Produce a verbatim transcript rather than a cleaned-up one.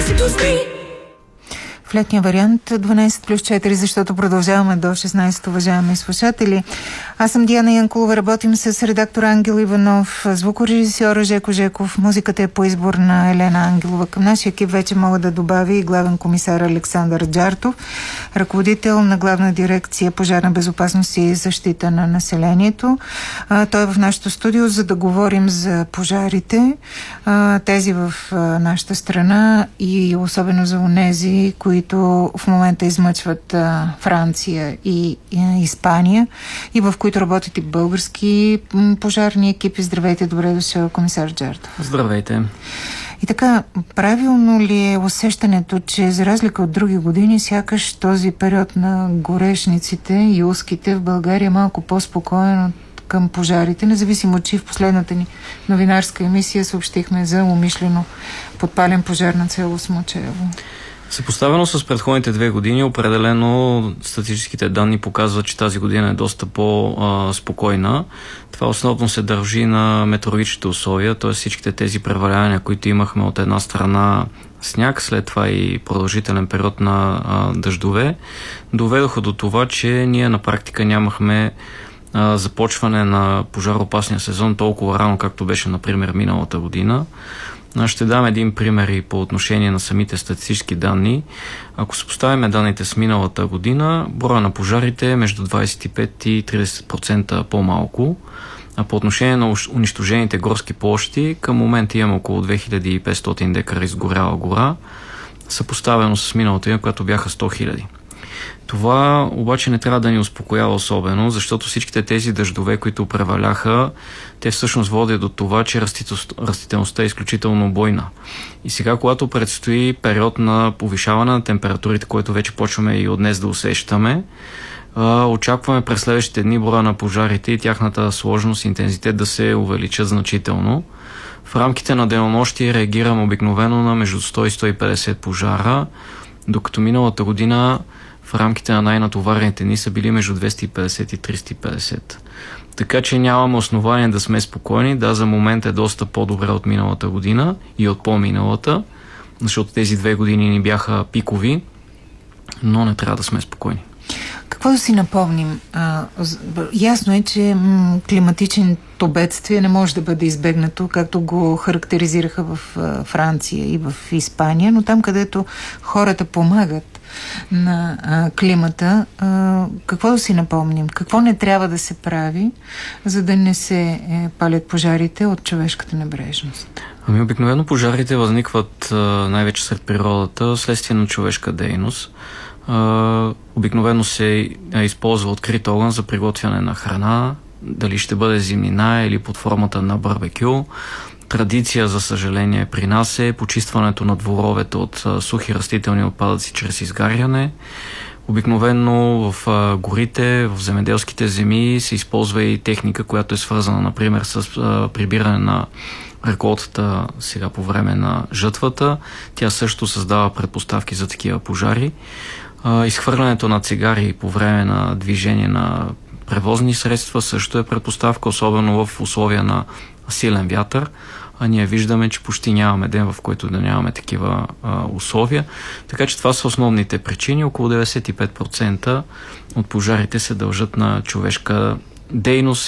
дванайсет плюс три. В летния вариант дванайсет плюс четири, защото продължаваме до шестнайсет, уважаеми слушатели. Аз съм Диана Янкулова, работим с редактор Ангел Иванов, звукорежисьора Жеко Жеков, музиката е по избор на Елена Ангелова. Към нашия екип вече мога да добавя и главен комисар Александър Джартов, ръководител на главна дирекция пожарна безопасност и защита на населението. А, той е в нашото студио, за да говорим за пожарите, а, тези в а, нашата страна и особено за онези, които които в момента измъчват а, Франция и, и Испания и в които работят и български м, пожарни екипи. Здравейте, добре дошъл, комисар Джартов. Здравейте. И така, правилно ли е усещането, че за разлика от други години, сякаш този период на горешниците, юлските в България е малко по-спокоен от към пожарите, независимо, че в последната ни новинарска емисия съобщихме за умишлено подпален пожар на село Смочево? Съпоставено с предходните две години, определено статистическите данни показват, че тази година е доста по-спокойна. Това основно се дължи на метеорологичните условия, т.е. всичките тези превалявания, които имахме от една страна сняг, след това и продължителен период на а, дъждове, доведоха до това, че ние на практика нямахме а, започване на пожароопасния сезон толкова рано, както беше, например, миналата година. Ще дам един пример и по отношение на самите статистически данни. Ако съпоставим данните с миналата година, броя на пожарите е между двайсет и пет и трийсет процента по-малко, а по отношение на унищожените горски площи, към момента имаме около две хиляди и петстотин декара изгоряла гора, съпоставено с миналата година, която бяха сто хиляди. Това обаче не трябва да ни успокоява особено, защото всичките тези дъждове, които преваляха, те всъщност водят до това, че растителността е изключително бойна. И сега, когато предстои период на повишаване на температурите, което вече почваме и от днес да усещаме, очакваме през следващите дни броя на пожарите и тяхната сложност и интензитет да се увеличат значително. В рамките на денонощие реагирам обикновено на между сто и сто и петдесет пожара, докато миналата година в рамките на най-натоварените дни са били между двеста и петдесет и триста и петдесет. Така че нямаме основание да сме спокойни. Да, за момент е доста по-добре от миналата година и от по-миналата, защото тези две години ни бяха пикови, но не трябва да сме спокойни. Какво да си напомним? А, ясно е, че м, климатичното бедствие не може да бъде избегнато, както го характеризираха в а, Франция и в Испания, но там, където хората помагат на а, климата, а, какво да си напомним? Какво не трябва да се прави, за да не се е, палят пожарите от човешката небрежност? Ами обикновено пожарите възникват а, най-вече сред природата, следствие на човешка дейност. Uh, обикновено се uh, използва открит огън за приготвяне на храна, дали ще бъде зимнина или под формата на барбекю. Традиция, за съжаление, при нас е почистването на дворовете от uh, сухи растителни отпадъци чрез изгаряне. Обикновено в uh, горите, в земеделските земи се използва и техника, която е свързана, например, с uh, прибиране на реколтата сега по време на жътвата. Тя също създава предпоставки за такива пожари. Изхвърлянето на цигари по време на движение на превозни средства също е предпоставка, особено в условия на силен вятър. А ние виждаме, че почти нямаме ден, в който да нямаме такива а, условия. Така че това са основните причини. Около деветдесет и пет процента от пожарите се дължат на човешка дейност